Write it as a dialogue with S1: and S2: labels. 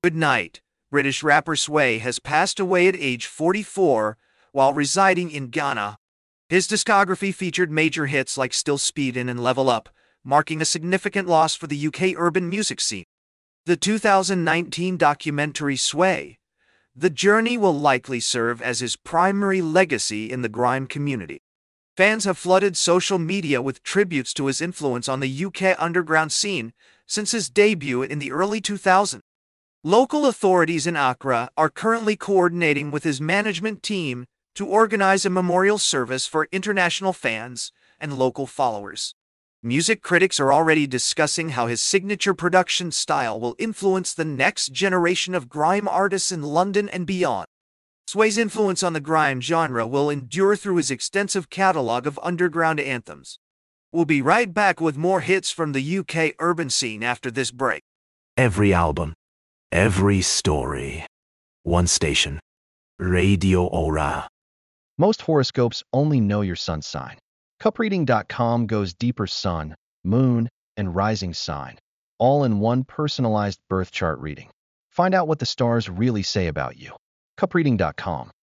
S1: Good Night, British rapper Sway has passed away at age 44 while residing in Ghana. His discography featured major hits like Still Speedin' and Level Up, marking a significant loss for the UK urban music scene. The 2019 documentary Sway: The Journey will likely serve as his primary legacy in the grime community. Fans have flooded social media with tributes to his influence on the UK underground scene since his debut in the early 2000s. Local authorities in Accra are currently coordinating with his management team to organize a memorial service for international fans and local followers. Music critics are already discussing how his signature production style will influence the next generation of grime artists in London and beyond. Sway's influence on the grime genre will endure through his extensive catalog of underground anthems. We'll be right back with more hits from the UK urban scene after this break.
S2: Every album, every story. One station. Radio Aura.
S3: Most horoscopes only know your sun sign. Cupreading.com goes deeper: sun, moon, and rising sign, all in one personalized birth chart reading. Find out what the stars really say about you. Cupreading.com.